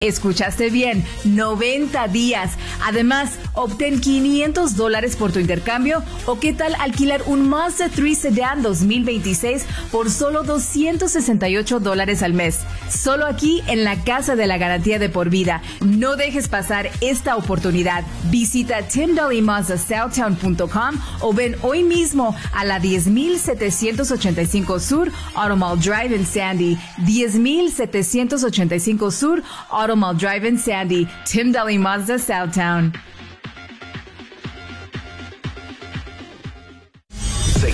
Escuchaste bien, 90 días. Además, obtén $500 por tu intercambio o qué tal alquilar un Mazda 3 Sedan 2026 por solo $268 al mes. Solo aquí en la Casa de la Garantía de por vida. No dejes pasar esta oportunidad. Visita timvalleymazdasouthtown.com o ven hoy mismo a la 10,785 Sur Automall Drive en Sandy. 10,785 Sur Automall Drive in Sandy, Tim Daly Mazda, Southtown.